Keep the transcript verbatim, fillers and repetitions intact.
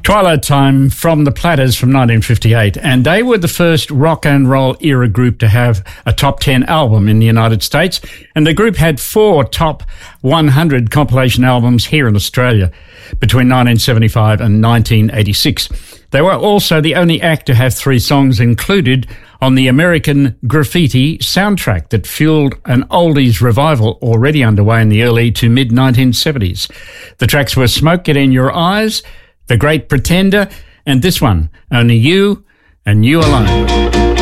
Twilight Time from the Platters from nineteen fifty-eight, and they were the first rock and roll era group to have a top ten album in the United States, and the group had four top one hundred compilation albums here in Australia between nineteen seventy-five and nineteen eighty-six. They were also the only act to have three songs included on the American Graffiti soundtrack that fueled an oldies revival already underway in the early to mid nineteen seventies. The tracks were Smoke Get In Your Eyes, The Great Pretender, and this one, Only You and You Alone.